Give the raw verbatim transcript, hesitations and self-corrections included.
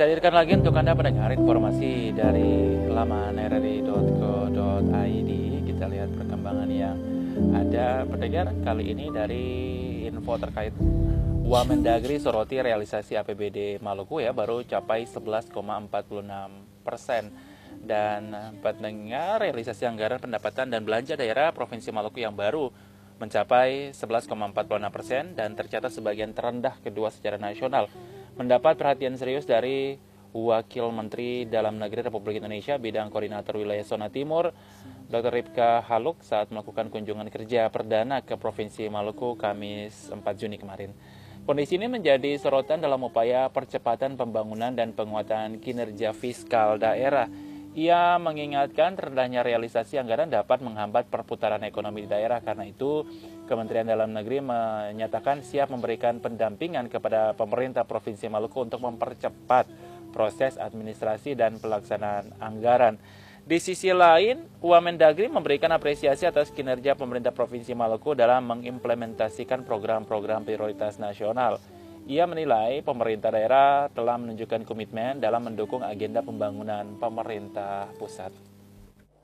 Saya hadirkan lagi untuk Anda pendengar informasi dari laman r r i dot co dot i d. Kita lihat perkembangan yang ada pendengar kali ini dari info terkait Wamendagri soroti realisasi A P B D Maluku ya baru capai sebelas koma empat puluh enam persen. Dan pendengar realisasi anggaran pendapatan dan belanja daerah Provinsi Maluku yang baru mencapai sebelas koma empat puluh enam persen dan tercatat sebagian terendah kedua secara nasional. Mendapat perhatian serius dari Wakil Menteri Dalam Negeri Republik Indonesia bidang koordinator wilayah zona timur, Doktor Ripka Haluk saat melakukan kunjungan kerja perdana ke Provinsi Maluku Kamis empat Juni kemarin. Kondisi ini menjadi sorotan dalam upaya percepatan pembangunan dan penguatan kinerja fiskal daerah. Ia mengingatkan rendahnya realisasi anggaran dapat menghambat perputaran ekonomi di daerah. Karena itu, Kementerian Dalam Negeri menyatakan siap memberikan pendampingan kepada pemerintah Provinsi Maluku untuk mempercepat proses administrasi dan pelaksanaan anggaran. Di sisi lain, Wamendagri memberikan apresiasi atas kinerja pemerintah Provinsi Maluku dalam mengimplementasikan program-program prioritas nasional. Ia menilai pemerintah daerah telah menunjukkan komitmen dalam mendukung agenda pembangunan pemerintah pusat.